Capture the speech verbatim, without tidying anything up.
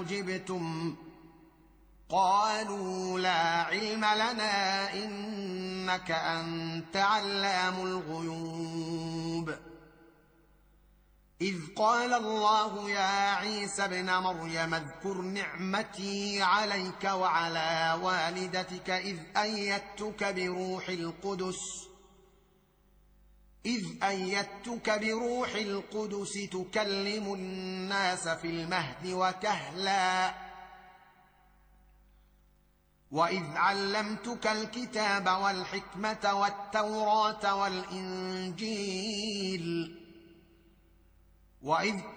أُجِبْتُمْ قالوا لا علم لنا إنك أنت علام الغيوب إذ قال الله يا عيسى ابن مريم اذكر نعمتي عليك وعلى والدتك إذ أيدتك بروح القدس إذ أيدتك بروح القدس تكلم الناس في المهد وكهلا وإذ علمتك الكتاب والحكمة والتوراة والإنجيل وإذ